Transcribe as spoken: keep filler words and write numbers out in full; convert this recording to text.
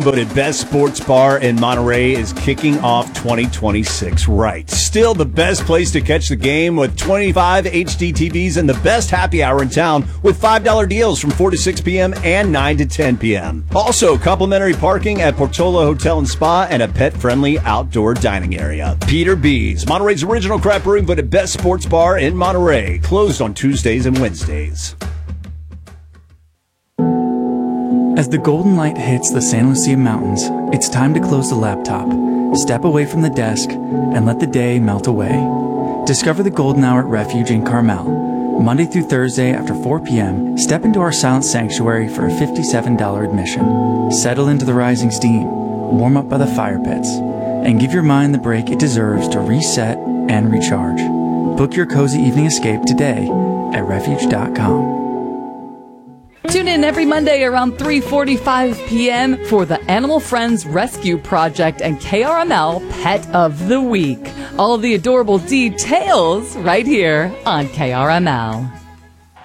voted best sports bar in Monterey is kicking off twenty twenty-six right. Still the best place to catch the game with twenty-five H D T Vs and the best happy hour in town with five dollar deals from four to six p.m. and nine to ten p.m. Also, complimentary parking at Portola Hotel and Spa and a pet-friendly outdoor dining area. Peter B's, Monterey's original craft brewing voted best sports bar in Monterey. Closed on Tuesdays and Wednesdays. As the golden light hits the San Lucia Mountains, it's time to close the laptop, step away from the desk, and let the day melt away. Discover the golden hour at Refuge in Carmel. Monday through Thursday after four p.m., step into our silent sanctuary for a fifty-seven dollars admission. Settle into the rising steam, warm up by the fire pits, and give your mind the break it deserves to reset and recharge. Book your cozy evening escape today at refuge dot com. Tune in every Monday around three forty-five p.m. for the Animal Friends Rescue Project and K R M L Pet of the Week. All the adorable details right here on K R M L.